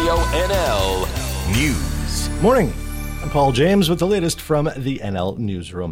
Radio NL News. Morning. I'm Paul James with the latest from the NL Newsroom.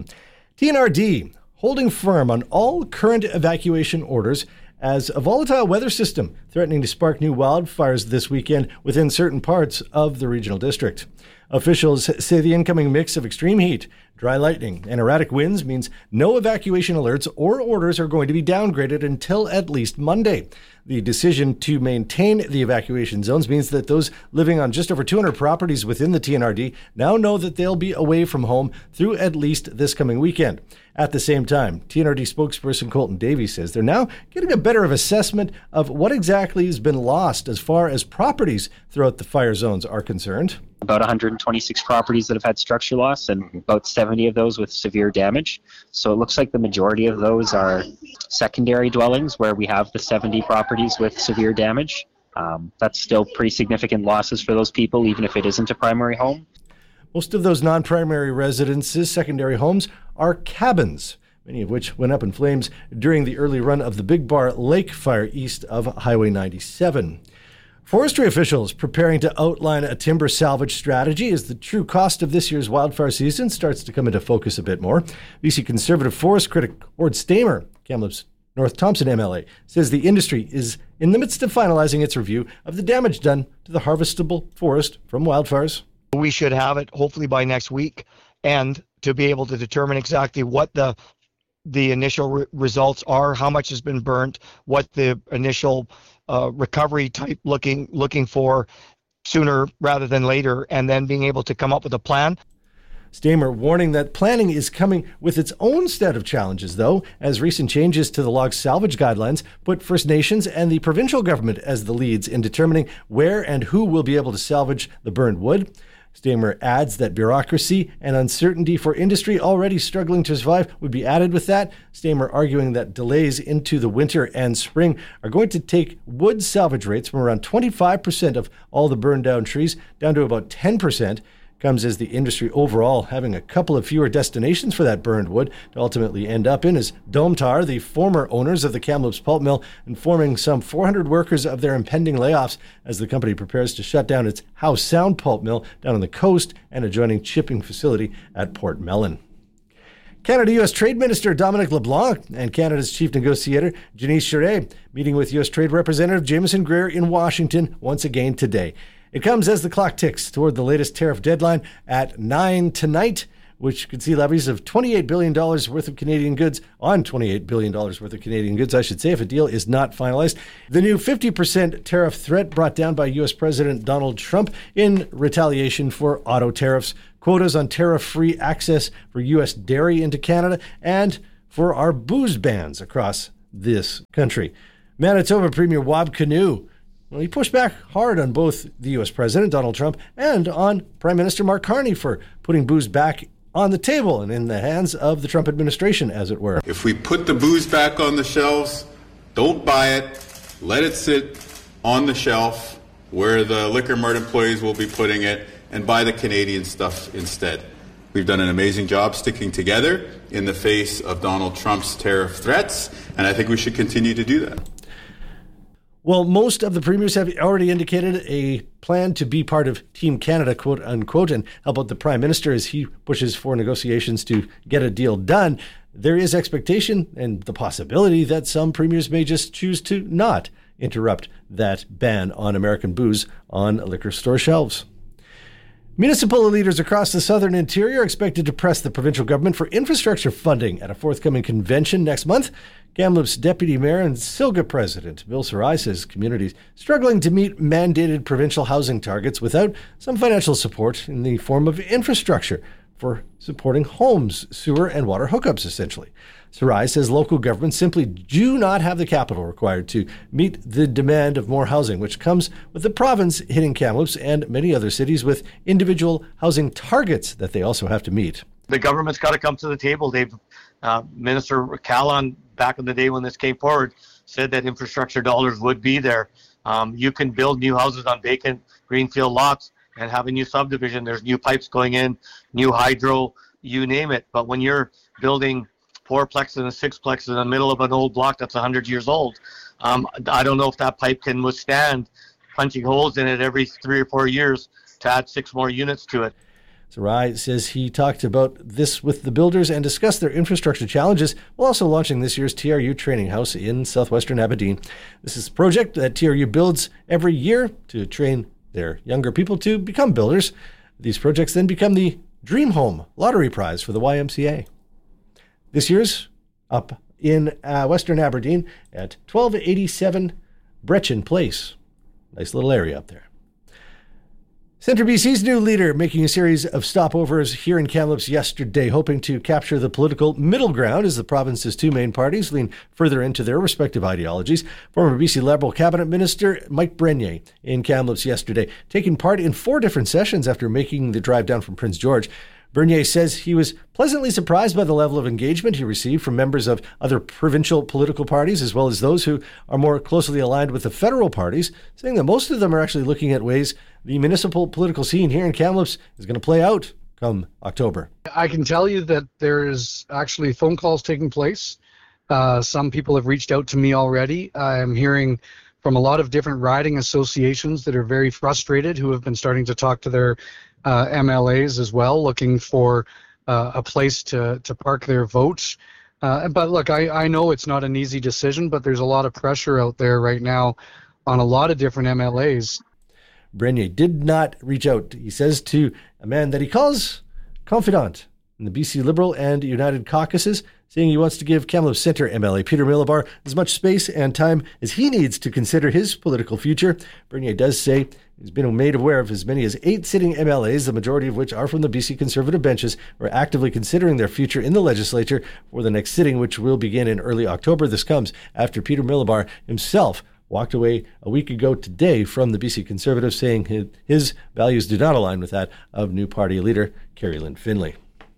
TNRD holding firm on all current evacuation orders as a volatile weather system threatening to spark new wildfires this weekend within certain parts of the regional district. Officials say the incoming mix of extreme heat, dry lightning, and erratic winds means no evacuation alerts or orders are going to be downgraded until at least Monday. The decision to maintain the evacuation zones means that those living on just over 200 properties within the TNRD now know that they'll be away from home through at least this coming weekend. At the same time, TNRD spokesperson Colton Davies says they're now getting a better assessment of what exactly has been lost as far as properties throughout the fire zones are concerned. About 126 properties that have had structure loss and about 70 of those with severe damage. So it looks like the majority of those are secondary dwellings where we have the 70 properties with severe damage. That's still pretty significant losses for those people, even if it isn't a primary home. Most of those non-primary residences, secondary homes, are cabins, many of which went up in flames during the early run of the Big Bar Lake fire east of Highway 97. Forestry officials preparing to outline a timber salvage strategy as the true cost of this year's wildfire season starts to come into focus a bit more. BC Conservative forest critic Ord Stamer, Kamloops North Thompson MLA, says the industry is in the midst of finalizing its review of the damage done to the harvestable forest from wildfires. We should have it hopefully by next week, and to be able to determine exactly what the initial results are, how much has been burnt, what the initial recovery type looking for sooner rather than later, and then being able to come up with a plan. Stamer warning that planning is coming with its own set of challenges, though, as recent changes to the log salvage guidelines put First Nations and the provincial government as the leads in determining where and who will be able to salvage the burned wood. Stamer adds that bureaucracy and uncertainty for industry already struggling to survive would be added with that. Stamer arguing that delays into the winter and spring are going to take wood salvage rates from around 25% of all the burned down trees down to about 10%. Comes as the industry overall having a couple of fewer destinations for that burned wood to ultimately end up in, as Domtar, the former owners of the Kamloops pulp mill, informing some 400 workers of their impending layoffs as the company prepares to shut down its Howe Sound pulp mill down on the coast and adjoining chipping facility at Port Mellon. Canada-U.S. Trade Minister Dominic LeBlanc and Canada's chief negotiator Janice Charest meeting with U.S. Trade Representative Jameson Greer in Washington once again today. It comes as the clock ticks toward the latest tariff deadline at 9 tonight, which could see levies of $28 billion worth of Canadian goods on $28 billion worth of Canadian goods, I should say, if a deal is not finalized. The new 50% tariff threat brought down by U.S. President Donald Trump in retaliation for auto tariffs, quotas on tariff-free access for U.S. dairy into Canada, and for our booze bans across this country. Manitoba Premier Wab Kinew, well, he pushed back hard on both the U.S. President, Donald Trump, and on Prime Minister Mark Carney for putting booze back on the table and in the hands of the Trump administration, as it were. If we put the booze back on the shelves, don't buy it, let it sit on the shelf where the Liquor Mart employees will be putting it, and buy the Canadian stuff instead. We've done an amazing job sticking together in the face of Donald Trump's tariff threats, and I think we should continue to do that. Well, most of the premiers have already indicated a plan to be part of Team Canada, quote unquote, and help out the Prime Minister as he pushes for negotiations to get a deal done. There is expectation and the possibility that some premiers may just choose to not interrupt that ban on American booze on liquor store shelves. Municipal leaders across the southern interior are expected to press the provincial government for infrastructure funding at a forthcoming convention next month. Kamloops Deputy Mayor and Silga President Bill Sarai says communities struggling to meet mandated provincial housing targets without some financial support in the form of infrastructure for supporting homes, sewer, and water hookups, essentially. Sarai says local governments simply do not have the capital required to meet the demand of more housing, which comes with the province hitting Kamloops and many other cities with individual housing targets that they also have to meet. The government's got to come to the table. Minister Callan, back in the day when this came forward, said that infrastructure dollars would be there. You can build new houses on vacant greenfield lots and have a new subdivision. There's new pipes going in, new hydro, you name it. But when you're building fourplexes and sixplexes in the middle of an old block that's 100 years old, I don't know if that pipe can withstand punching holes in it every 3 or 4 years to add 6 more units to it. Sarai says he talked about this with the builders and discussed their infrastructure challenges while also launching this year's TRU training house in southwestern Aberdeen. This is a project that TRU builds every year to train their younger people to become builders. These projects then become the Dream Home Lottery Prize for the YMCA. This year's up in western Aberdeen at 1287 Brechin Place. Nice little area up there. Centre BC's new leader making a series of stopovers here in Kamloops yesterday, hoping to capture the political middle ground as the province's two main parties lean further into their respective ideologies. Former BC Liberal Cabinet Minister Mike Brenier in Kamloops yesterday, taking part in 4 different sessions after making the drive down from Prince George. Bernier says he was pleasantly surprised by the level of engagement he received from members of other provincial political parties, as well as those who are more closely aligned with the federal parties, saying that most of them are actually looking at ways the municipal political scene here in Kamloops is going to play out come October. I can tell you that there's actually phone calls taking place. Some people have reached out to me already. I'm hearing from a lot of different riding associations that are very frustrated, who have been starting to talk to their MLAs as well, looking for a place to park their votes. But look, I know it's not an easy decision, but there's a lot of pressure out there right now on a lot of different MLAs. Brenier did not reach out, he says, to a man that he calls confidant in the BC Liberal and United caucuses, saying he wants to give Kamloops Centre MLA Peter Millibar as much space and time as he needs to consider his political future. Bernier does say he's been made aware of as many as 8 sitting MLAs, the majority of which are from the BC Conservative benches, who are actively considering their future in the legislature for the next sitting, which will begin in early October. This comes after Peter Millibar himself walked away a week ago today from the BC Conservatives, saying his values do not align with that of new party leader Carrie Lynn Finlay.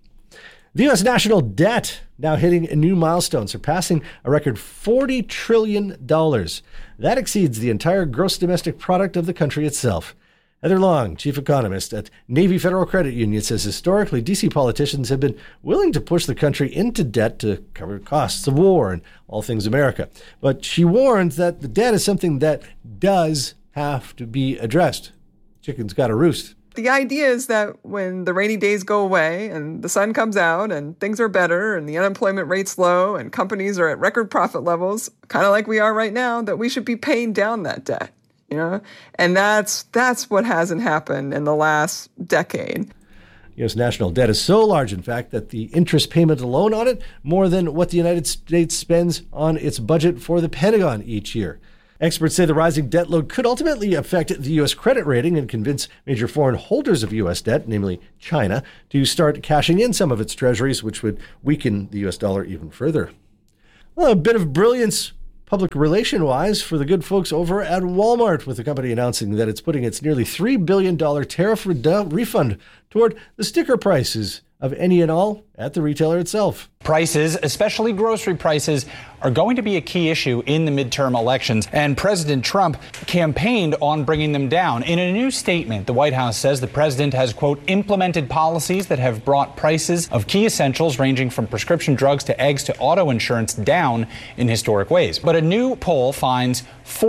The U.S. national debt now hitting a new milestone, surpassing a record $40 trillion. That exceeds the entire gross domestic product of the country itself. Heather Long, chief economist at Navy Federal Credit Union, says historically D.C. politicians have been willing to push the country into debt to cover costs of war and all things America. But she warns that the debt is something that does have to be addressed. Chicken's got to roost. The idea is that when the rainy days go away and the sun comes out and things are better and the unemployment rate's low and companies are at record profit levels, kind of like we are right now, that we should be paying down that debt. You know, and that's what hasn't happened in the last decade. U.S. national debt is so large, in fact, that the interest payment alone on it more than what the United States spends on its budget for the Pentagon each year. Experts say the rising debt load could ultimately affect the U.S. credit rating and convince major foreign holders of U.S. debt, namely China, to start cashing in some of its treasuries, which would weaken the U.S. dollar even further. Well, a bit of brilliance public relation-wise for the good folks over at Walmart, with the company announcing that it's putting its nearly $3 billion tariff refund toward the sticker prices of any and all at the retailer itself. Prices, especially grocery prices, are going to be a key issue in the midterm elections, and President Trump campaigned on bringing them down. In a new statement, the White House says the president has, quote, implemented policies that have brought prices of key essentials ranging from prescription drugs to eggs to auto insurance down in historic ways. But a new poll finds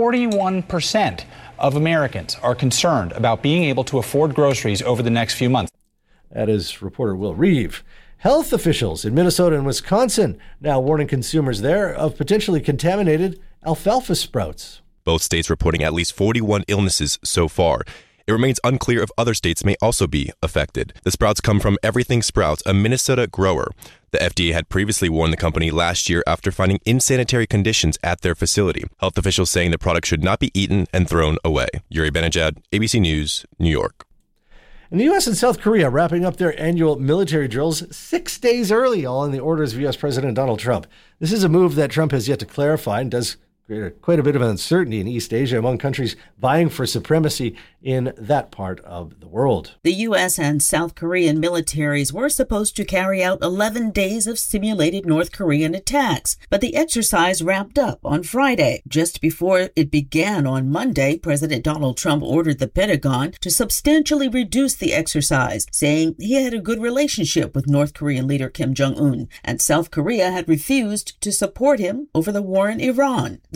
41% of Americans are concerned about being able to afford groceries over the next few months. That is reporter Will Reeve. Health officials in Minnesota and Wisconsin now warning consumers there of potentially contaminated alfalfa sprouts. Both states reporting at least 41 illnesses so far. It remains unclear if other states may also be affected. The sprouts come from Everything Sprouts, a Minnesota grower. The FDA had previously warned the company last year after finding insanitary conditions at their facility. Health officials saying the product should not be eaten and thrown away. Yuri Benajad, ABC News, New York. And the U.S. and South Korea wrapping up their annual military drills 6 days early, all in the orders of U.S. President Donald Trump. This is a move that Trump has yet to clarify and does create quite a bit of uncertainty in East Asia among countries vying for supremacy in that part of the world. The U.S. and South Korean militaries were supposed to carry out 11 days of simulated North Korean attacks, but the exercise wrapped up on Friday. Just before it began on Monday, President Donald Trump ordered the Pentagon to substantially reduce the exercise, saying he had a good relationship with North Korean leader Kim Jong-un, and South Korea had refused to support him over the war in Iran. The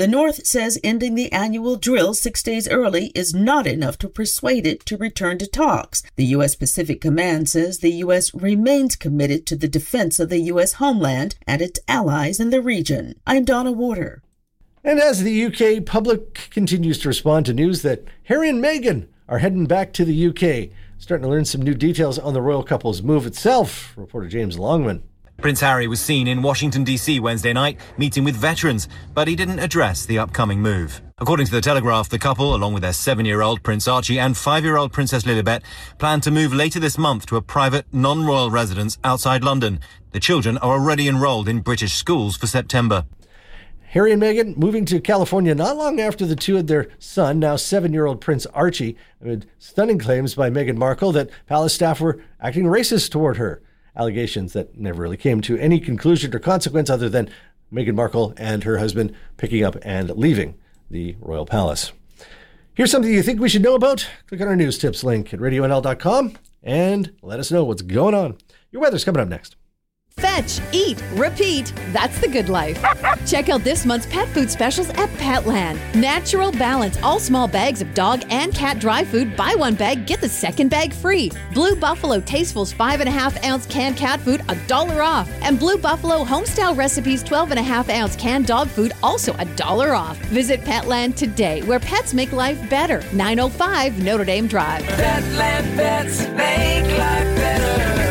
The North says ending the annual drill 6 days early is not enough to persuade it to return to talks. The U.S. Pacific Command says the U.S. remains committed to the defense of the U.S. homeland and its allies in the region. I'm Donna Warder. And as the UK public continues to respond to news that Harry and Meghan are heading back to the UK, starting to learn some new details on the royal couple's move itself. Reporter James Longman. Prince Harry was seen in Washington, D.C. Wednesday night, meeting with veterans, but he didn't address the upcoming move. According to The Telegraph, the couple, along with their 7-year-old Prince Archie and 5-year-old Princess Lilibet, plan to move later this month to a private, non-royal residence outside London. The children are already enrolled in British schools for September. Harry and Meghan moving to California not long after the two had their son, now 7-year-old Prince Archie, amid stunning claims by Meghan Markle that palace staff were acting racist toward her. Allegations that never really came to any conclusion or consequence other than Meghan Markle and her husband picking up and leaving the royal palace. Here's something you think we should know about. Click on our news tips link at RadioNL.com and let us know what's going on. Your weather's coming up next. Fetch, eat, repeat. That's the good life. Check out this month's pet food specials at Petland. Natural Balance. All small bags of dog and cat dry food. Buy one bag, get the second bag free. Blue Buffalo Tastefuls 5.5-ounce canned cat food, $1 off. And Blue Buffalo Homestyle Recipes 12.5-ounce canned dog food, also $1 off. Visit Petland today, where pets make life better. 905 Notre Dame Drive. Petland pets make life better.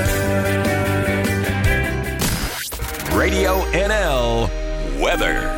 Radio NL weather.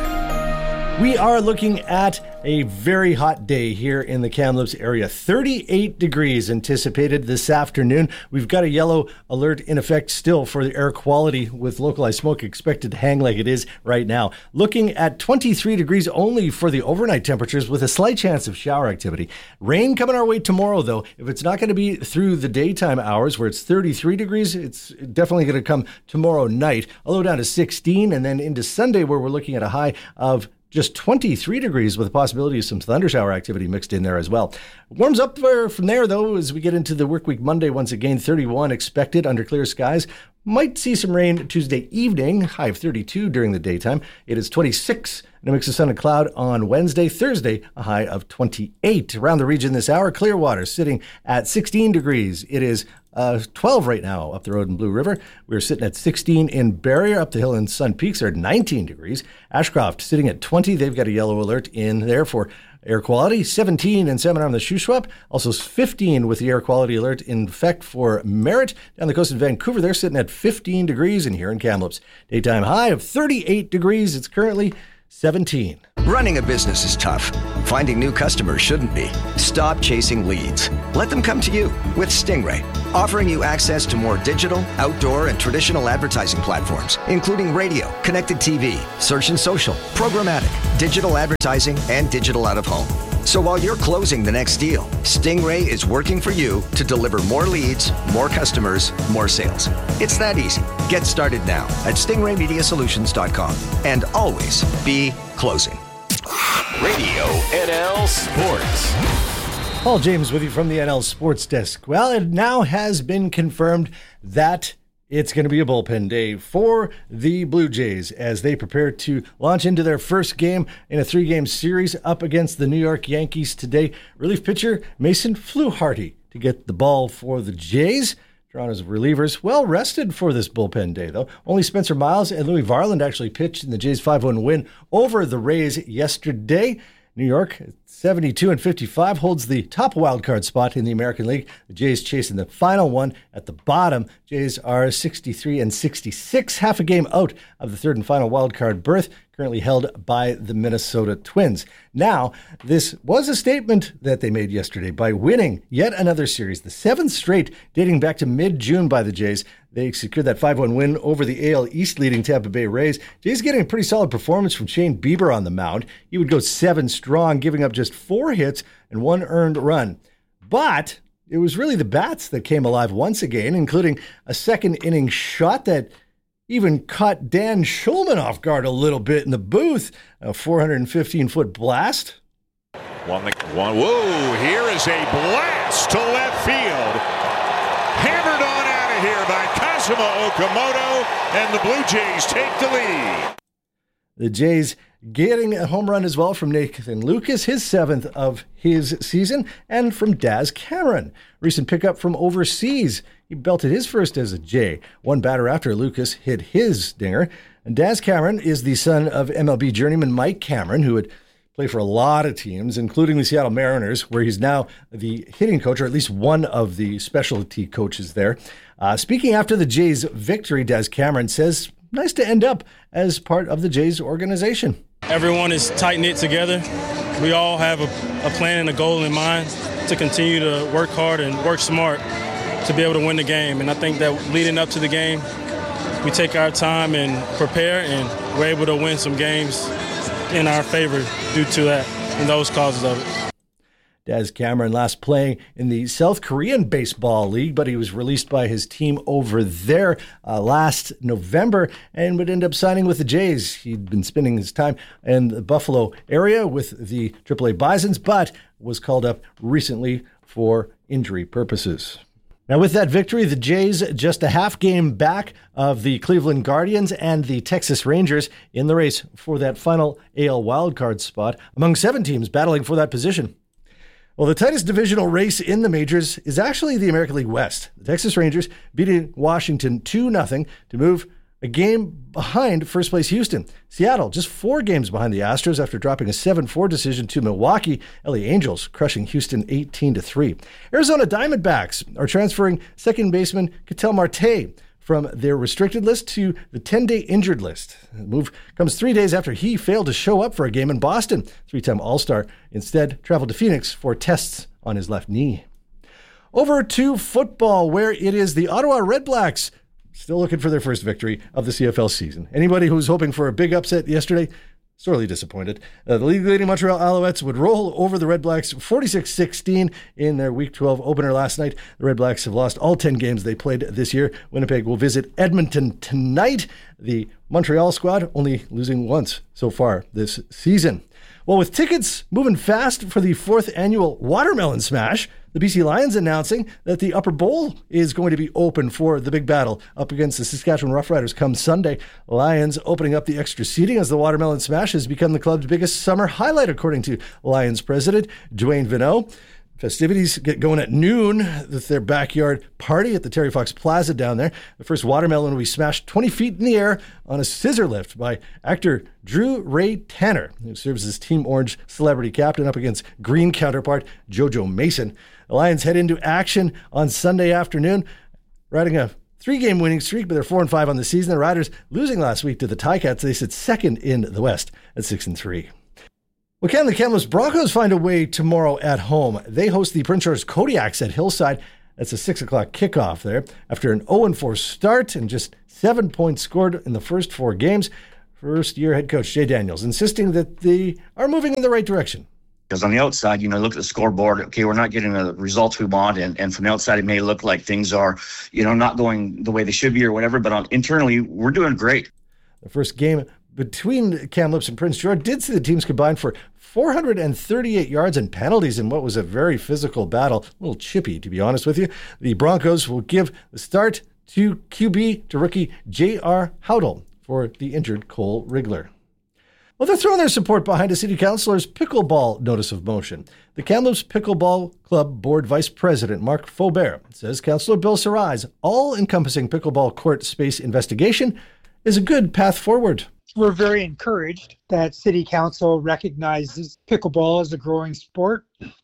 We are looking at a very hot day here in the Kamloops area. 38 degrees anticipated this afternoon. We've got a yellow alert in effect still for the air quality, with localized smoke expected to hang like it is right now. Looking at 23 degrees only for the overnight temperatures, with a slight chance of shower activity. Rain coming our way tomorrow, though. If it's not going to be through the daytime hours where it's 33 degrees, it's definitely going to come tomorrow night, although down to 16, and then into Sunday where we're looking at a high of just 23 degrees with a possibility of some thundershower activity mixed in there as well. Warms up from there, though, as we get into the work week Monday. Once again, 31 expected under clear skies. Might see some rain Tuesday evening, high of 32 during the daytime. It is 26 and a mix of sun and cloud on Wednesday. Thursday, a high of 28. Around the region this hour, Clearwater sitting at 16 degrees. It is 12 right now up the road in Blue River. We're sitting at 16 in Barrier. Up the hill in Sun Peaks are at 19 degrees. Ashcroft sitting at 20. They've got a yellow alert in there for air quality. 17 in Seminar on the Shuswap. Also 15 with the air quality alert in effect for Merritt. Down the coast of Vancouver, they're sitting at 15 degrees. And here in Kamloops, daytime high of 38 degrees. It's currently 17. Running a business is tough. Finding new customers shouldn't be. Stop chasing leads. Let them come to you with Stingray, offering you access to more digital, outdoor, and traditional advertising platforms, including radio, connected TV, search and social, programmatic, digital advertising, and digital out-of-home. So while you're closing the next deal, Stingray is working for you to deliver more leads, more customers, more sales. It's that easy. Get started now at stingraymediasolutions.com and always be closing. Radio NL Sports. Paul James with you from the NL Sports Desk. Well, it now has been confirmed that it's going to be a bullpen day for the Blue Jays as they prepare to launch into their first game in a 3-game series up against the New York Yankees today. Relief pitcher Mason Fluharty to get the ball for the Jays. Toronto's relievers well rested for this bullpen day, though. Only Spencer Miles and Louis Varland actually pitched in the Jays' 5-1 win over the Rays yesterday. New York, 72-55, holds the top wildcard spot in the American League. The Jays chasing the final one at the bottom. Jays are 63-66, half a game out of the third and final wildcard berth, currently held by the Minnesota Twins. Now, this was a statement that they made yesterday by winning yet another series, the 7th straight dating back to mid-June by the Jays. They secured that 5-1 win over the AL East leading Tampa Bay Rays. Jays getting a pretty solid performance from Shane Bieber on the mound. He would go 7 strong, giving up just 4 hits and 1 earned run. But it was really the bats that came alive once again, including a second inning shot that even caught Dan Schulman off guard a little bit in the booth. A 415-foot blast. Whoa, here is a blast to left field. Hammered on out of here by Kazuma Okamoto, and the Blue Jays take the lead. The Jays getting a home run as well from Nathan Lucas, his 7th of his season, and from Daz Cameron. Recent pickup from overseas. He belted his first as a J, one batter after Lucas hit his dinger. And Daz Cameron is the son of MLB journeyman Mike Cameron, who would play for a lot of teams, including the Seattle Mariners, where he's now the hitting coach, or at least one of the specialty coaches there. Speaking after the Jays' victory, Daz Cameron says, nice to end up as part of the Jays organization. Everyone is tight-knit together. We all have a plan and a goal in mind to continue to work hard and work smart to be able to win the game. And I think that leading up to the game, we take our time and prepare, and we're able to win some games in our favor due to that and those causes of it. Daz Cameron last playing in the South Korean Baseball League, but he was released by his team over there last November and would end up signing with the Jays. He'd been spending his time in the Buffalo area with the AAA Bisons, but was called up recently for injury purposes. Now, with that victory, the Jays just a half game back of the Cleveland Guardians and the Texas Rangers in the race for that final AL wildcard spot among 7 teams battling for that position. Well, the tightest divisional race in the majors is actually the American League West. The Texas Rangers beating Washington 2-0 to move a game behind first place Houston. Seattle just 4 games behind the Astros after dropping a 7-4 decision to Milwaukee. LA Angels crushing Houston 18-3. Arizona Diamondbacks are transferring second baseman Ketel Marte from their restricted list to the 10-day injured list. The move comes 3 days after he failed to show up for a game in Boston. 3-time All-Star instead traveled to Phoenix for tests on his left knee. Over to football, where it is the Ottawa Redblacks still looking for their first victory of the CFL season. Anybody who was hoping for a big upset yesterday, sorely disappointed. The league-leading Montreal Alouettes would roll over the Red Blacks 46-16 in their Week 12 opener last night. The Red Blacks have lost all 10 games they played this year. Winnipeg will visit Edmonton tonight. The Montreal squad only losing once so far this season. Well, with tickets moving fast for the 4th annual Watermelon Smash, the BC Lions announcing that the Upper Bowl is going to be open for the big battle up against the Saskatchewan Roughriders come Sunday. Lions opening up the extra seating as the Watermelon Smash has become the club's biggest summer highlight, according to Lions president Dwayne Vineau. Festivities get going at noon with their backyard party at the Terry Fox Plaza down there. The first watermelon will be smashed 20 feet in the air on a scissor lift by actor Drew Ray Tanner, who serves as Team Orange celebrity captain up against Green counterpart JoJo Mason. The Lions head into action on Sunday afternoon, riding a 3-game winning streak, but they're 4-5 on the season. The Riders losing last week to the Ticats. They sit second in the West at 6-3. Well, can the Kamloops Broncos find a way tomorrow at home? They host the Prince George Kodiaks at Hillside. That's a 6 o'clock kickoff there. After an 0-4 start and just 7 points scored in the first 4 games, first-year head coach Jay Daniels insisting that they are moving in the right direction. Because on the outside, look at the scoreboard. Okay, we're not getting the results we want, and from the outside, it may look like things are, not going the way they should be or whatever. But internally, we're doing great. The first game between Kamloops and Prince George did see the teams combine for 438 yards and penalties in what was a very physical battle. A little chippy, to be honest with you. The Broncos will give the start to QB to rookie J.R. Howdle for the injured Cole Rigler. Well, they're throwing their support behind a city councilor's pickleball notice of motion. The Kamloops Pickleball Club Board Vice President Mark Faubert says Councillor Bill Sarai's all-encompassing pickleball court space investigation is a good path forward. We're very encouraged that City Council recognizes pickleball as a growing sport,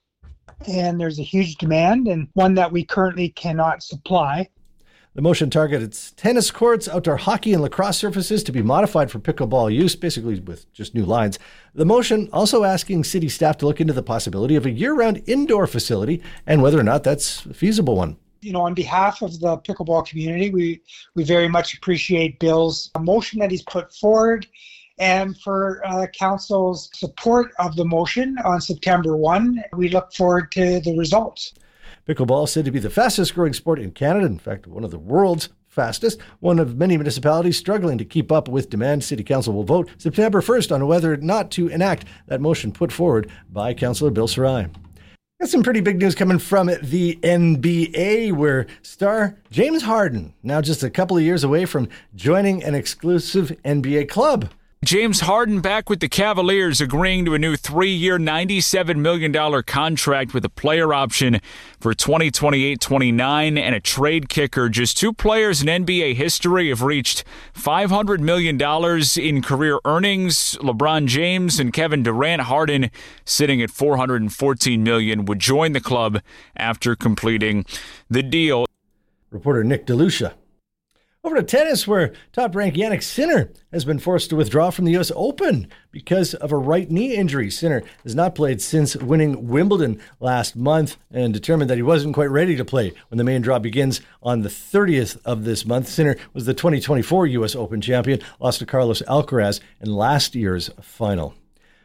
and there's a huge demand and one that we currently cannot supply. The motion targets tennis courts, outdoor hockey, and lacrosse surfaces to be modified for pickleball use, basically with just new lines. The motion also asking city staff to look into the possibility of a year-round indoor facility and whether or not that's a feasible one. On behalf of the pickleball community, we very much appreciate Bill's motion that he's put forward, and for Council's support of the motion on September 1. We look forward to the results. Pickleball is said to be the fastest growing sport in Canada. In fact, one of the world's fastest. One of many municipalities struggling to keep up with demand. City Council will vote September 1st on whether or not to enact that motion put forward by Councillor Bill Sarai. Got some pretty big news coming from the NBA, where star James Harden, now just a couple of years away from joining an exclusive NBA club. James Harden back with the Cavaliers, agreeing to a new 3-year, $97 million contract with a player option for 2028-29 and a trade kicker. Just two players in NBA history have reached $500 million in career earnings. LeBron James and Kevin Durant. Harden, sitting at $414 million, would join the club after completing the deal. Reporter Nick DeLucia. Over to tennis, where top-ranked Jannik Sinner has been forced to withdraw from the U.S. Open because of a right knee injury. Sinner has not played since winning Wimbledon last month and determined that he wasn't quite ready to play when the main draw begins on the 30th of this month. Sinner was the 2024 U.S. Open champion, lost to Carlos Alcaraz in last year's final.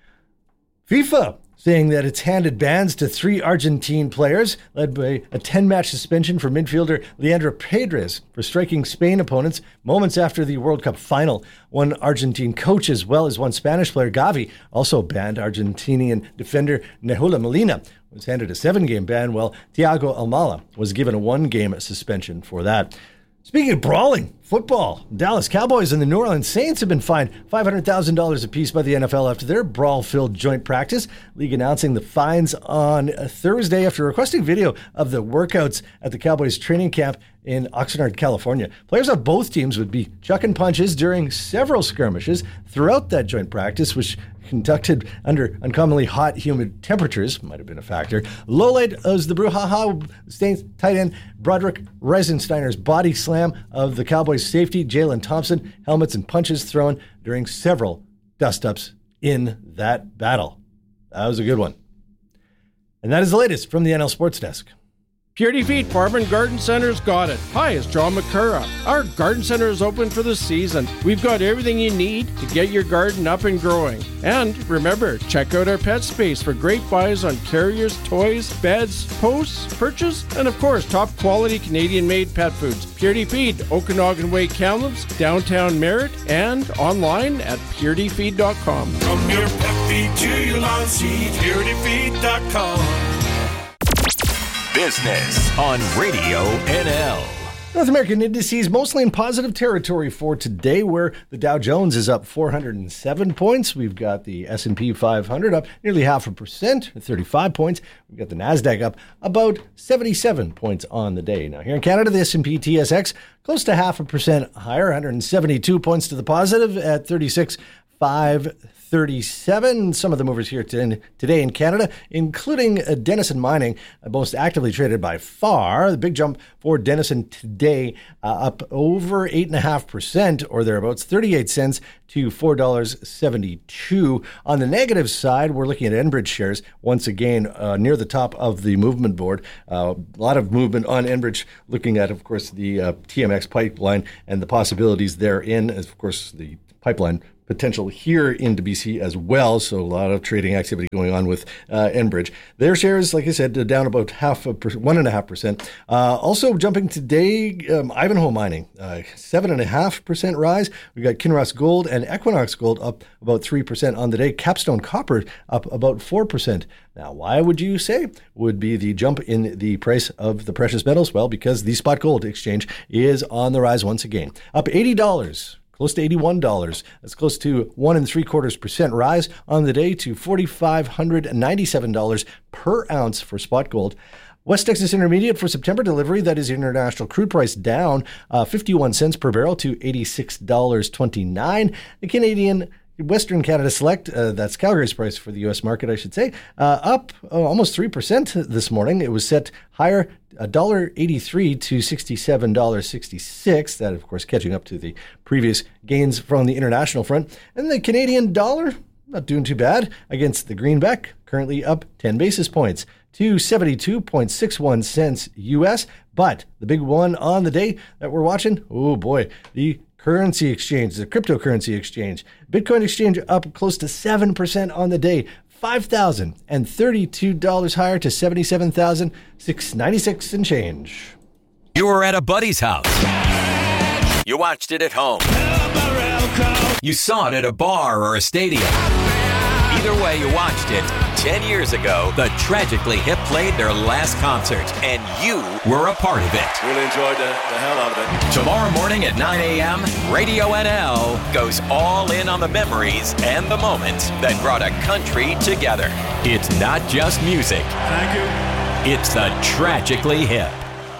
FIFA saying that it's handed bans to 3 Argentine players, led by a 10-match suspension for midfielder Leandro Paredes for striking Spain opponents moments after the World Cup final. One Argentine coach, as well as one Spanish player, Gavi, also banned. Argentinian defender Nehula Molina was handed a 7-game ban, while Thiago Almala was given a 1-game suspension for that. Speaking of brawling, football, Dallas Cowboys and the New Orleans Saints have been fined $500,000 apiece by the NFL after their brawl-filled joint practice. League announcing the fines on Thursday after requesting video of the workouts at the Cowboys training camp in Oxnard, California. Players of both teams would be chucking punches during several skirmishes throughout that joint practice, which conducted under uncommonly hot, humid temperatures, might have been a factor. Lowlight was the brouhaha Saints tight end Broderick Reisensteiner's body slam of the Cowboys safety Jalen Thompson, helmets and punches thrown during several dust-ups in that battle. That was a good one. And that is the latest from the NL Sports Desk. Purity Feet Farm and Garden Center's got it. Hi, it's John McCurra. Our garden center is open for the season. We've got everything you need to get your garden up and growing. And remember, check out our pet space for great buys on carriers, toys, beds, posts, perches, and of course, top quality Canadian-made pet foods. Purity Feed, Okanagan Way, Kamloops, downtown Merritt, and online at purityfeed.com. From your pet feed to your lawn seed, purityfeed.com. Business on Radio NL. North American indices mostly in positive territory for today, where the Dow Jones is up 407 points. We've got the S&P 500 up nearly 0.5%, 35 points. We've got the NASDAQ up about 77 points on the day. Now, here in Canada, the S&P TSX close to 0.5% higher, 172 points to the positive at 36,537. Some of the movers here today in Canada, including Denison Mining, most actively traded by far. The big jump for Denison today, up over 8.5% or thereabouts, 38 cents to $4.72. On the negative side, we're looking at Enbridge shares once again near the top of the movement board. A lot of movement on Enbridge, looking at, of course, the TMX pipeline and the possibilities therein, as, of course, the pipeline potential here into BC as well. So a lot of trading activity going on with Enbridge. Their shares, like I said, down about 1.5%. Also jumping today, Ivanhoe Mining, 7.5% rise. We've got Kinross Gold and Equinox Gold up about 3% on the day. Capstone Copper up about 4%. Now, why would you say would be the jump in the price of the precious metals? Well, because the spot gold exchange is on the rise once again. Up $80. Close to $81. That's close to 1.75% rise on the day to $4,597 per ounce for spot gold. West Texas Intermediate for September delivery, that is international crude price, down 51 cents per barrel to $86.29. The Canadian Western Canada Select, that's Calgary's price for the U.S. market, I should say, up almost 3% this morning. It was set higher, $1.83 to $67.66. That, of course, catching up to the previous gains from the international front. And the Canadian dollar, not doing too bad against the greenback, currently up 10 basis points to 72.61 cents U.S. But the big one on the day that we're watching, oh boy, the currency exchange, the cryptocurrency exchange. Bitcoin exchange up close to 7% on the day, $5,032 higher to $77,696 and change. You were at a buddy's house. You watched it at home. You saw it at a bar or a stadium. Either way you watched it, 10 years ago, the Tragically Hip played their last concert, and you were a part of it. Really enjoyed the hell out of it. Tomorrow morning at 9 a.m., Radio NL goes all in on the memories and the moments that brought a country together. It's not just music. Thank you. It's the Tragically Hip.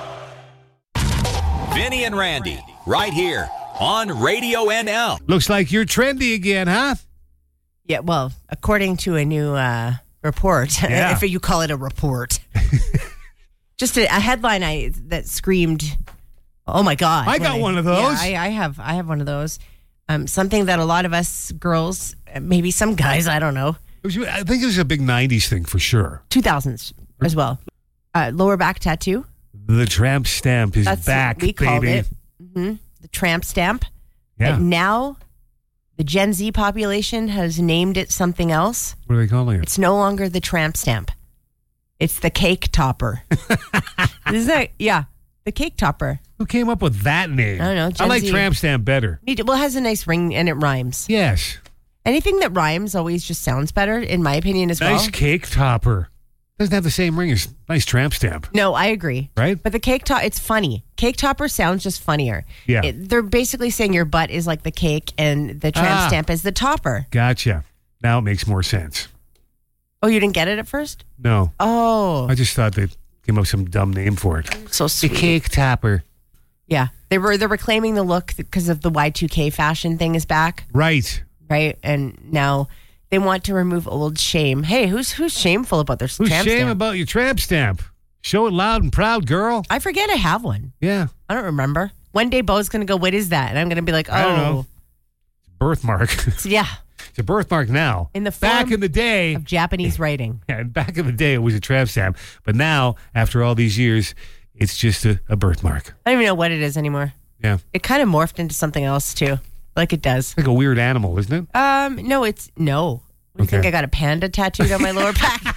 Vinny and Randy, right here on Radio NL. Looks like you're trendy again, huh? Yeah, well, according to a new report, if you call it a report, just a headline that screamed, "Oh my God!" I got one of those. Yeah, I have one of those. Something that a lot of us girls, maybe some guys, I don't know. I think it was a big 90s thing for sure. 2000s as well. Lower back tattoo. The tramp stamp is back, we called baby. it. Mm-hmm. The tramp stamp. Yeah. But now the Gen Z population has named it something else. What are they calling it? It's no longer the tramp stamp. It's the cake topper. The cake topper. Who came up with that name? I don't know. Gen I like Z. tramp stamp better. Well, it has a nice ring and it rhymes. Yes. Anything that rhymes always just sounds better, in my opinion, as well. Nice cake topper. Doesn't have the same ring as nice tramp stamp. No, I agree. Right? But the cake top, it's funny. Cake topper sounds just funnier. Yeah. They're basically saying your butt is like the cake and the tramp stamp is the topper. Gotcha. Now it makes more sense. Oh, you didn't get it at first? No. Oh. I just thought they came up with some dumb name for it. So sweet. The cake topper. Yeah. They're reclaiming the look because of the Y2K fashion thing is back. Right. Right. And now they want to remove old shame. Hey, who's shameful about their Who's tramp shame stamp? about your tramp stamp? Show it loud and proud, girl. I forget I have one. Yeah. I don't remember. One day Bo's going to go, what is that? And I'm going to be like, oh. I don't know. It's a birthmark. Yeah. It's a birthmark now. In the form back in the day of Japanese writing. Yeah, back in the day it was a tramp stamp. But now, after all these years, it's just a birthmark. I don't even know what it is anymore. Yeah. It kind of morphed into something else too. Like it does. Like a weird animal, isn't it? No. You think I got a panda tattooed on my lower back?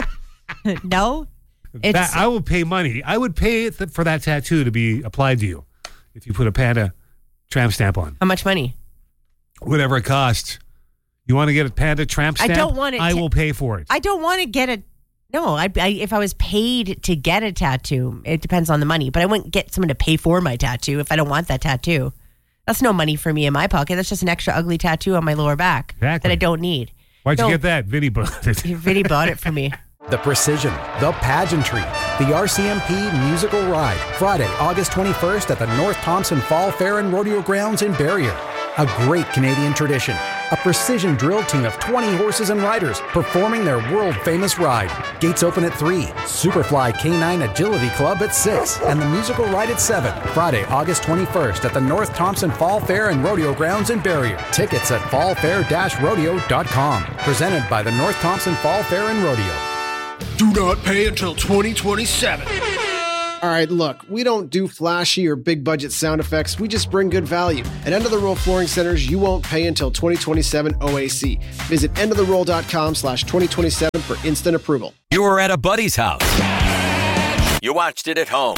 No. I will pay money. I would pay for that tattoo to be applied to you if you put a panda tramp stamp on. How much money? Whatever it costs. You want to get a panda tramp stamp? I don't want it. I will pay for it. I don't want to get a. No, if I was paid to get a tattoo, it depends on the money. But I wouldn't get someone to pay for my tattoo if I don't want that tattoo. That's no money for me in my pocket. That's just an extra ugly tattoo on my lower back that I don't need. Why'd you get that? Vinny bought it. Vinny bought it for me. The precision, the pageantry, the RCMP musical ride. Friday, August 21st at the North Thompson Fall Fair and Rodeo Grounds in Barrier. A great Canadian tradition. A precision drill team of 20 horses and riders performing their world-famous ride. Gates open at 3. Superfly K9 Agility Club at 6. And the musical ride at 7. Friday, August 21st at the North Thompson Fall Fair and Rodeo Grounds in Barrier. Tickets at fallfair-rodeo.com. Presented by the North Thompson Fall Fair and Rodeo. Do not pay until 2027. All right, look, we don't do flashy or big budget sound effects. We just bring good value. At End of the Roll Flooring Centers, you won't pay until 2027 OAC. Visit endoftheroll.com/2027 for instant approval. You were at a buddy's house. You watched it at home.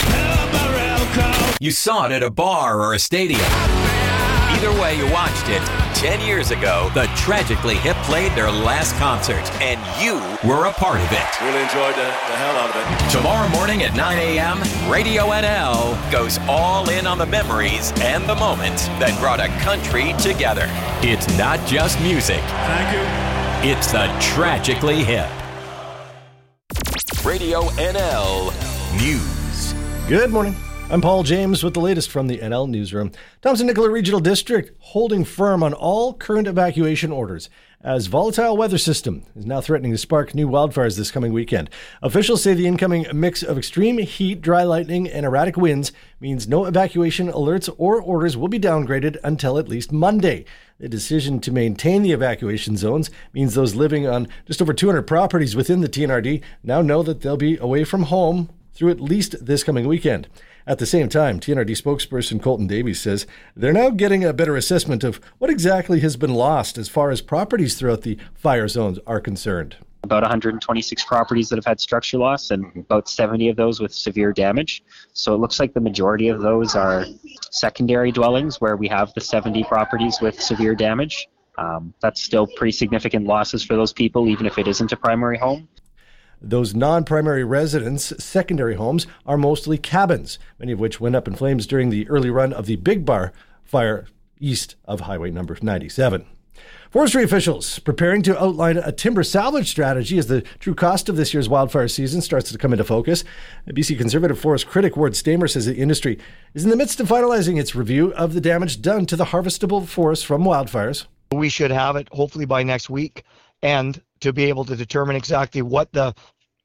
You saw it at a bar or a stadium. Either way you watched it, 10 years ago, the Tragically Hip played their last concert, and you were a part of it. Really enjoyed the hell out of it. Tomorrow morning at 9 a.m., Radio NL goes all in on the memories and the moments that brought a country together. It's not just music. Thank you. It's the Tragically Hip. Radio NL News. Good morning. I'm Paul James with the latest from the NL Newsroom. Thompson-Nicola Regional District holding firm on all current evacuation orders as volatile weather system is now threatening to spark new wildfires this coming weekend. Officials say the incoming mix of extreme heat, dry lightning, and erratic winds means no evacuation alerts or orders will be downgraded until at least Monday. The decision to maintain the evacuation zones means those living on just over 200 properties within the TNRD now know that they'll be away from home through at least this coming weekend. At the same time, TNRD spokesperson Colton Davies says they're now getting a better assessment of what exactly has been lost as far as properties throughout the fire zones are concerned. About 126 properties that have had structure loss and about 70 of those with severe damage. So it looks like the majority of those are secondary dwellings where we have the 70 properties with severe damage. That's still pretty significant losses for those people, even if it isn't a primary home. Those non-primary residents' secondary homes are mostly cabins, many of which went up in flames during the early run of the Big Bar fire east of Highway number 97. Forestry officials preparing to outline a timber salvage strategy as the true cost of this year's wildfire season starts to come into focus. BC Conservative forest critic Ward Stamer says the industry is in the midst of finalizing its review of the damage done to the harvestable forest from wildfires. We should have it hopefully by next week, and to be able to determine exactly what the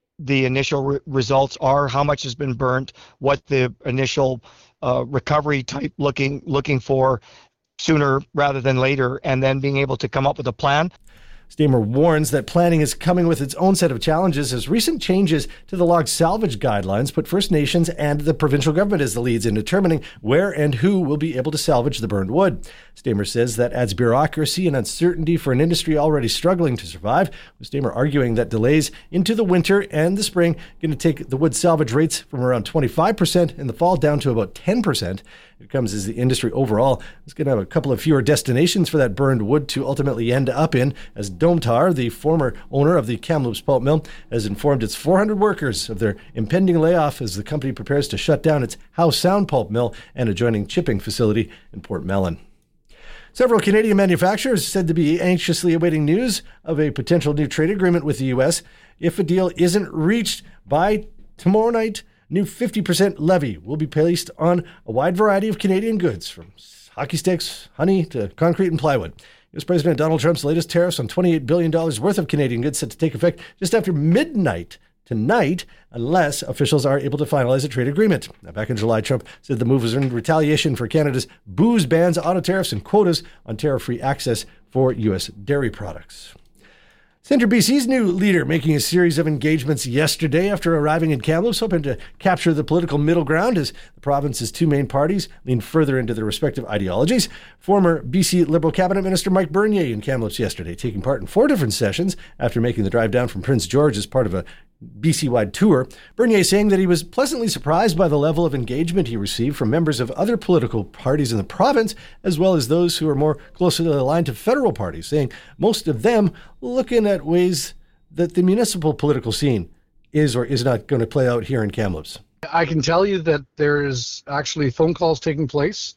initial results are, how much has been burnt, what the initial recovery type looking for sooner rather than later, and then being able to come up with a plan. Stamer warns that planning is coming with its own set of challenges as recent changes to the log salvage guidelines put First Nations and the provincial government as the leads in determining where and who will be able to salvage the burned wood. Stamer says that adds bureaucracy and uncertainty for an industry already struggling to survive, with Stamer arguing that delays into the winter and the spring going to take the wood salvage rates from around 25% in the fall down to about 10%. It comes as the industry overall is going to have a couple of fewer destinations for that burned wood to ultimately end up in, as Domtar, the former owner of the Kamloops pulp mill, has informed its 400 workers of their impending layoff as the company prepares to shut down its Howe Sound pulp mill and adjoining chipping facility in Port Mellon. Several Canadian manufacturers said to be anxiously awaiting news of a potential new trade agreement with the U.S. If a deal isn't reached by tomorrow night, new 50% levy will be placed on a wide variety of Canadian goods, from hockey sticks, honey, to concrete and plywood. U.S. President Donald Trump's latest tariffs on $28 billion worth of Canadian goods set to take effect just after midnight tonight, unless officials are able to finalize a trade agreement. Now, back in July, Trump said the move was in retaliation for Canada's booze bans, auto tariffs, and quotas on tariff-free access for U.S. dairy products. Centre BC's new leader making a series of engagements yesterday after arriving in Kamloops, hoping to capture the political middle ground as the province's two main parties lean further into their respective ideologies. Former BC Liberal Cabinet Minister Mike Bernier in Kamloops yesterday, taking part in 4 different sessions after making the drive down from Prince George as part of a BC-wide tour. Bernier saying that he was pleasantly surprised by the level of engagement he received from members of other political parties in the province, as well as those who are more closely aligned to federal parties, saying most of them looking at ways that the municipal political scene is or is not going to play out here in Kamloops. I can tell you that there is actually phone calls taking place.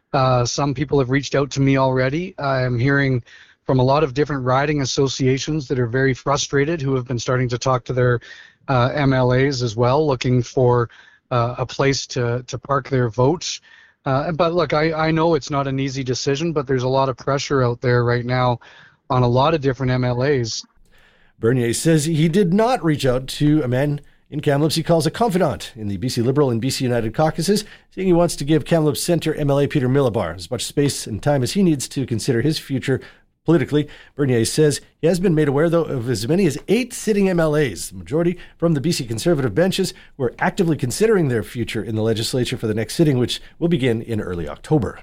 Some people have reached out to me already. I'm hearing from a lot of different riding associations that are very frustrated, who have been starting to talk to their MLAs as well, looking for a place to park their votes. But look, I know it's not an easy decision, but there's a lot of pressure out there right now on a lot of different MLAs. Bernier says he did not reach out to a man in Kamloops he calls a confidant in the BC Liberal and BC United caucuses, saying he wants to give Kamloops Centre MLA Peter Millibar as much space and time as he needs to consider his future politically. Bernier says he has been made aware, though, of as many as 8 sitting MLAs, the majority from the BC Conservative benches, who are actively considering their future in the legislature for the next sitting, which will begin in early October.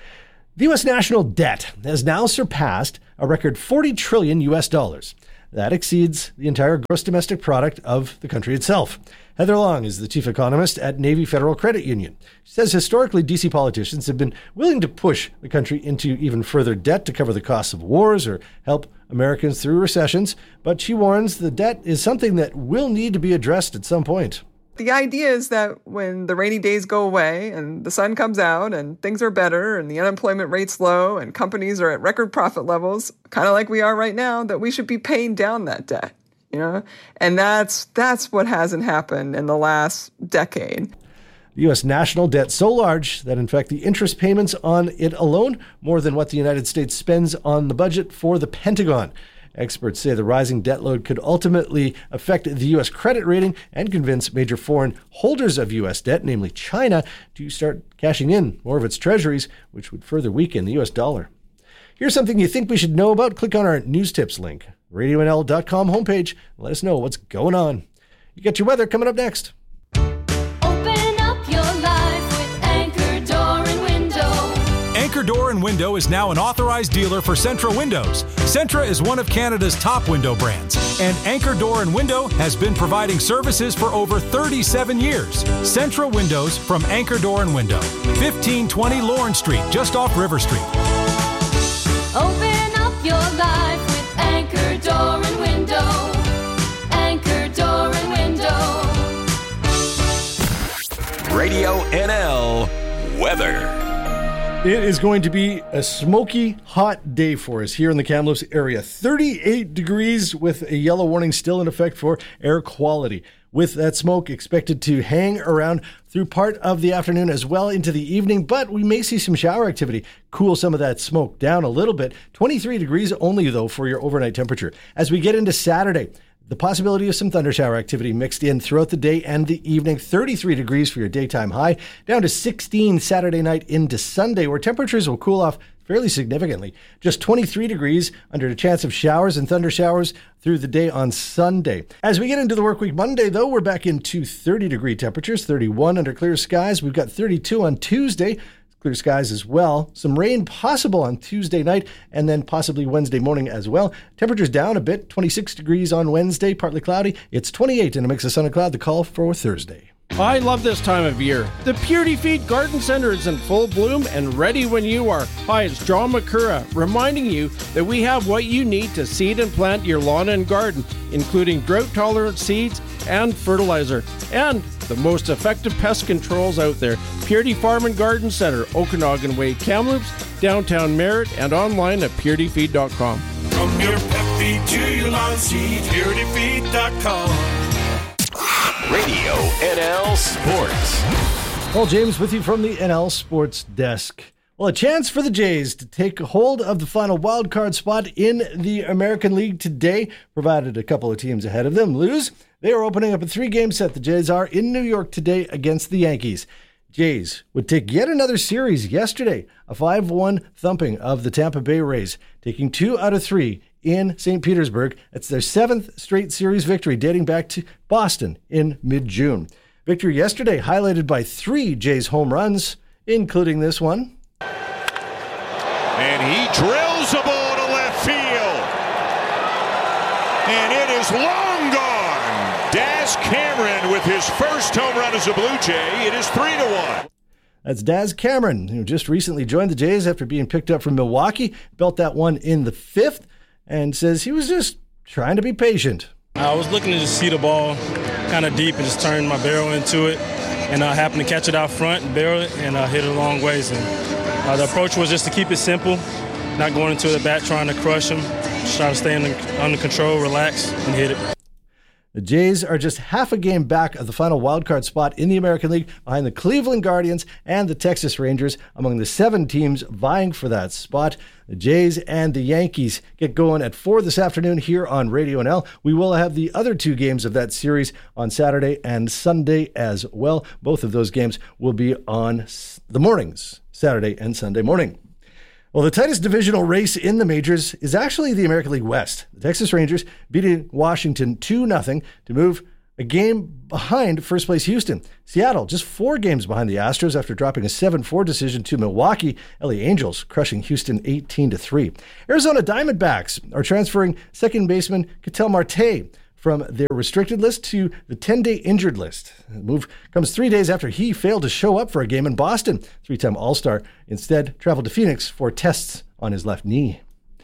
The U.S. national debt has now surpassed a record $40 trillion US. That exceeds the entire gross domestic product of the country itself. Heather Long is the chief economist at Navy Federal Credit Union. She says historically, D.C. politicians have been willing to push the country into even further debt to cover the costs of wars or help Americans through recessions. But she warns the debt is something that will need to be addressed at some point. The idea is that when the rainy days go away and the sun comes out and things are better and the unemployment rate's low and companies are at record profit levels, kind of like we are right now, that we should be paying down that debt, you know? And that's what hasn't happened in the last decade. The U.S. national debt so large that, in fact, the interest payments on it alone more than what the United States spends on the budget for the Pentagon. Experts say the rising debt load could ultimately affect the U.S. credit rating and convince major foreign holders of U.S. debt, namely China, to start cashing in more of its treasuries, which would further weaken the U.S. dollar. Here's something you think we should know about. Click on our news tips link, radionl.com homepage, and let us know what's going on. You got your weather coming up next. Anchor Door and Window is now an authorized dealer for Centra Windows. Centra is one of Canada's top window brands, and Anchor Door and Window has been providing services for over 37 years. Centra Windows from Anchor Door and Window, 1520 Lawrence Street, just off River Street. Open up Radio NL weather. It is going to be a smoky, hot day for us here in the Kamloops area. 38 degrees with a yellow warning still in effect for air quality. With that smoke expected to hang around through part of the afternoon as well into the evening, but we may see some shower activity cool some of that smoke down a little bit. 23 degrees only, though, for your overnight temperature. As we get into Saturday, the possibility of some thunder shower activity mixed in throughout the day and the evening. 33 degrees for your daytime high, down to 16 Saturday night into Sunday, where temperatures will cool off fairly significantly. Just 23 degrees under the chance of showers and thunder showers through the day on Sunday. As we get into the work week Monday, though, we're back into 30-degree temperatures, 31 under clear skies. We've got 32 on Tuesday. Clear skies as well. Some rain possible on Tuesday night and then possibly Wednesday morning as well. Temperatures down a bit, 26 degrees on Wednesday, partly cloudy. It's 28 and a mix of sun and cloud, the call for Thursday. I love this time of year. The Purity Feed Garden Center is in full bloom and ready when you are. Hi, it's John McCurra, reminding you that we have what you need to seed and plant your lawn and garden, including drought-tolerant seeds and fertilizer, and the most effective pest controls out there. Purity Farm and Garden Center, Okanagan Way, Kamloops, downtown Merritt, and online at purityfeed.com. From your pet feed to your lawn seed, purityfeed.com. Radio NL Sports. Paul James with you from the NL Sports Desk. Well, a chance for the Jays to take hold of the final wild card spot in the American League today, provided a couple of teams ahead of them lose. They are opening up a 3-game set. The Jays are in New York today against the Yankees. Jays would take yet another series yesterday, a 5-1 thumping of the Tampa Bay Rays, taking 2 out of 3 in St. Petersburg. It's their 7th straight series victory dating back to Boston in mid-June. Victory yesterday highlighted by 3 Jays home runs, including this one. And he drills a ball to left field. And it is long gone. Daz Cameron with his first home run as a Blue Jay. It is 3-1. That's Daz Cameron, who just recently joined the Jays after being picked up from Milwaukee. Built that one in the 5th and says he was just trying to be patient. I was looking to just see the ball kind of deep and just turn my barrel into it. And I happened to catch it out front and barrel it and hit it a long ways. And the approach was just to keep it simple, not going into the bat trying to crush him, just try to stay under control, relax, and hit it. The Jays are just half a game back of the final wildcard spot in the American League behind the Cleveland Guardians and the Texas Rangers, among the 7 teams vying for that spot. The Jays and the Yankees get going at 4 this afternoon here on Radio NL. We will have the other 2 games of that series on Saturday and Sunday as well. Both of those games will be on the mornings, Saturday and Sunday morning. Well, the tightest divisional race in the majors is actually the American League West. The Texas Rangers beating Washington 2-0 to move a game behind first place Houston. Seattle just 4 games behind the Astros after dropping a 7-4 decision to Milwaukee. LA Angels crushing Houston 18-3. Arizona Diamondbacks are transferring second baseman Ketel Marte from their restricted list to the 10-day injured list. The move comes 3 days after he failed to show up for a game in Boston. 3-time All-Star instead traveled to Phoenix for tests on his left knee.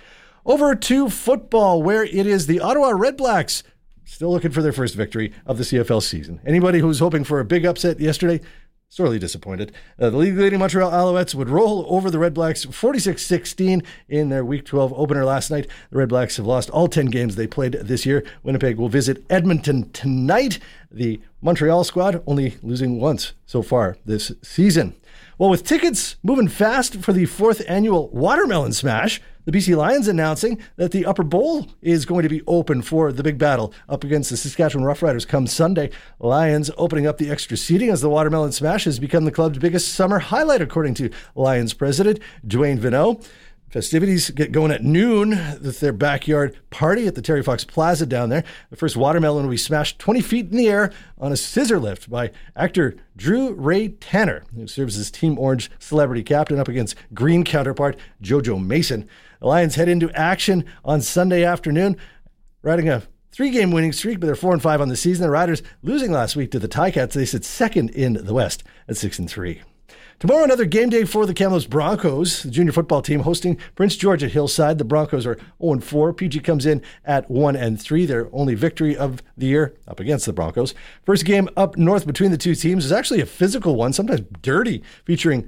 Over to football, where it is the Ottawa Redblacks still looking for their first victory of the CFL season. Anybody who was hoping for a big upset yesterday, sorely disappointed. The league-leading Montreal Alouettes would roll over the Red Blacks 46-16 in their Week 12 opener last night. The Red Blacks have lost all 10 games they played this year. Winnipeg will visit Edmonton tonight. The Montreal squad only losing once so far this season. Well, with tickets moving fast for the 4th annual Watermelon Smash, the BC Lions announcing that the Upper Bowl is going to be open for the big battle up against the Saskatchewan Roughriders come Sunday. Lions opening up the extra seating as the Watermelon Smash has become the club's biggest summer highlight, according to Lions president Dwayne Vineau. Festivities get going at noon with their backyard party at the Terry Fox Plaza down there. The first watermelon will be smashed 20 feet in the air on a scissor lift by actor Drew Ray Tanner, who serves as Team Orange celebrity captain up against Green counterpart Jojo Mason. The Lions head into action on Sunday afternoon, riding a 3-game winning streak, but they're 4-5 on the season. The Riders losing last week to the Ticats. They sit second in the West at 6-3. Tomorrow, another game day for the Kamloops Broncos. The junior football team hosting Prince George at Hillside. The Broncos are 0-4. PG comes in at 1-3. Their only victory of the year up against the Broncos. First game up north between the two teams is actually a physical one, sometimes dirty, featuring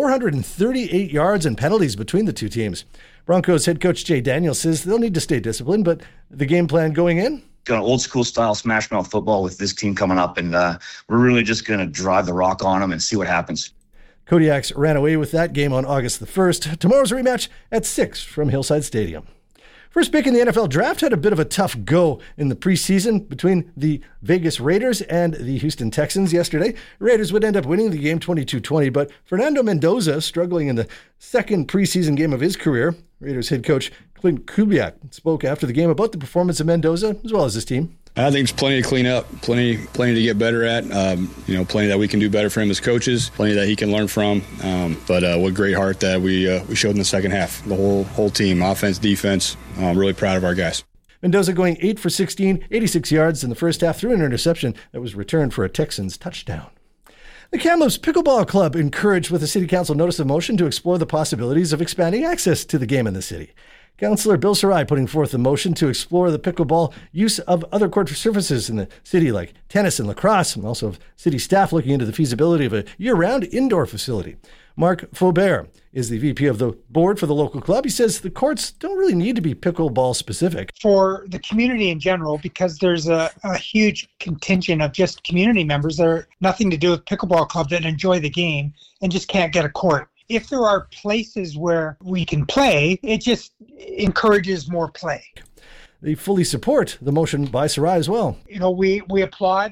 438 yards and penalties between the two teams. Broncos head coach Jay Daniels says they'll need to stay disciplined, but the game plan going in? Got an old school style smash mouth football with this team coming up, and we're really just going to drive the rock on them and see what happens. Kodiaks ran away with that game on August the 1st. Tomorrow's rematch at 6 from Hillside Stadium. First pick in the NFL draft had a bit of a tough go in the preseason between the Vegas Raiders and the Houston Texans yesterday. Raiders would end up winning the game 22-20, but Fernando Mendoza struggling in the second preseason game of his career. Raiders head coach Clint Kubiak spoke after the game about the performance of Mendoza as well as his team. I think there's plenty to clean up, plenty to get better at. Plenty that we can do better for him as coaches, plenty that he can learn from. But what great heart that we showed in the second half. The whole team, offense, defense. Really proud of our guys. Mendoza going 8 for 16, 86 yards in the first half through an interception that was returned for a Texans touchdown. The Kamloops Pickleball Club encouraged with a City Council notice of motion to explore the possibilities of expanding access to the game in the city. Councillor Bill Sarai putting forth a motion to explore the pickleball use of other court surfaces in the city like tennis and lacrosse, and also city staff looking into the feasibility of a year-round indoor facility. Mark Faubert is the VP of the board for the local club. He says the courts don't really need to be pickleball specific. For the community in general, because there's a huge contingent of just community members that are nothing to do with pickleball club that enjoy the game and just can't get a court. If there are places where we can play, it just encourages more play. They fully support the motion by Sarai as well. We applaud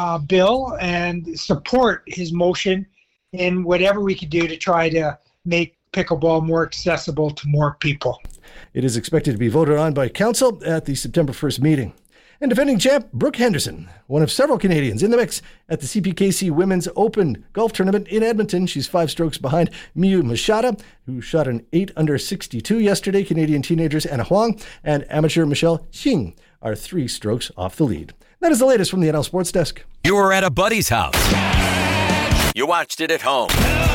Bill and support his motion in whatever we could do to try to make pickleball more accessible to more people. It is expected to be voted on by council at the September 1st meeting. And defending champ Brooke Henderson, one of several Canadians in the mix at the CPKC Women's Open Golf Tournament in Edmonton. She's 5 strokes behind Miyu Machada, who shot an 8 under 62 yesterday. Canadian teenagers Anna Huang and amateur Michelle Xing are 3 strokes off the lead. That is the latest from the NL Sports Desk. You were at a buddy's house. You watched it at home.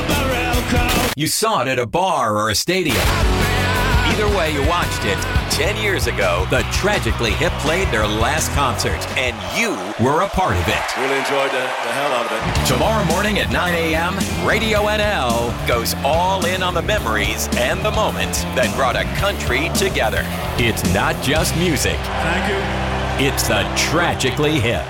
You saw it at a bar or a stadium. Either way you watched it, 10 years ago, the Tragically Hip played their last concert, and you were a part of it. Really enjoyed the hell out of it. Tomorrow morning at 9 a.m., Radio NL goes all in on the memories and the moments that brought a country together. It's not just music. Thank you. It's the Tragically Hip.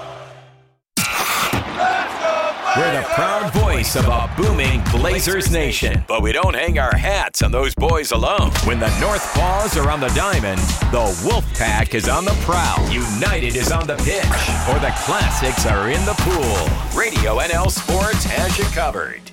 We're the proud voice of a booming Blazers nation. But we don't hang our hats on those boys alone. When the North Paws are on the diamond, the Wolfpack is on the prowl. United is on the pitch, or the Classics are in the pool. Radio NL Sports has you covered.